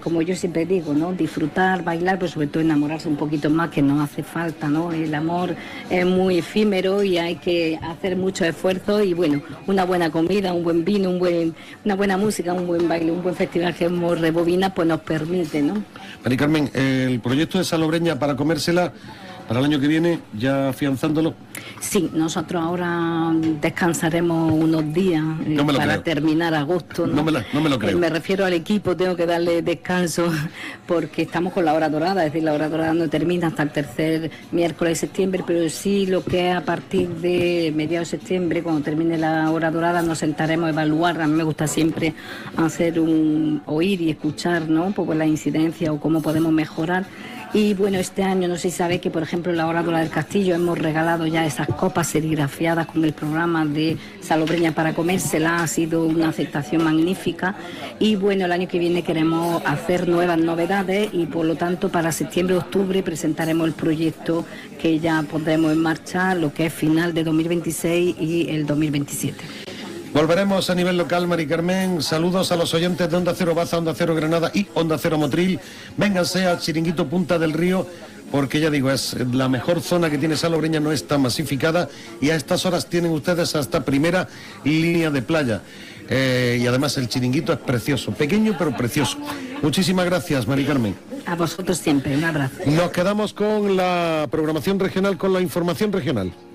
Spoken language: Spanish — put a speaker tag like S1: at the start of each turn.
S1: como yo siempre digo, ¿no? Disfrutar, bailar, pero sobre todo enamorarse un poquito más, que nos hace falta, ¿no? El amor es muy efímero y hay que hacer mucho esfuerzo y bueno, una buena comida, un buen vino, una buena música, un buen baile, un buen festival que hemos rebobinado, pues nos permite, ¿no?
S2: Mari Carmen, el proyecto de Salobreña para comérsela para el año que viene, ya afianzándolo.
S1: Sí, nosotros ahora descansaremos unos días para terminar agosto, ¿no?
S2: No me lo creo.
S1: Me refiero al equipo, tengo que darle descanso porque estamos con la hora dorada, es decir, la hora dorada no termina hasta el tercer miércoles de septiembre, pero sí lo que es a partir de mediados de septiembre, cuando termine la hora dorada, nos sentaremos a evaluar. A mí me gusta siempre hacer oír y escuchar, ¿no? Pues la incidencia o cómo podemos mejorar. Y bueno, este año no sé si sabéis que, por ejemplo, en la Oradora del Castillo hemos regalado ya esas copas serigrafiadas con el programa de Salobreña para comérsela. Ha sido una aceptación magnífica y bueno, el año que viene queremos hacer nuevas novedades y por lo tanto para septiembre-octubre presentaremos el proyecto que ya pondremos en marcha, lo que es final de 2026 y el 2027.
S2: Volveremos a nivel local, Mari Carmen. Saludos a los oyentes de Onda Cero Baza, Onda Cero Granada y Onda Cero Motril. Vénganse al Chiringuito Punta del Río, porque ya digo, es la mejor zona que tiene Salobreña, no está masificada y a estas horas tienen ustedes hasta primera línea de playa. Y además el chiringuito es precioso, pequeño pero precioso. Muchísimas gracias, Mari Carmen.
S1: A vosotros siempre, un abrazo.
S2: Nos quedamos con la programación regional, con la información regional.